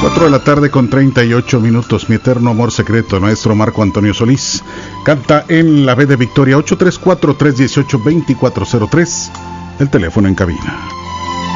4 de la tarde con 38 minutos. Mi eterno amor secreto, maestro Marco Antonio Solís. Canta en la B de Victoria. 834-318-2403. El teléfono en cabina.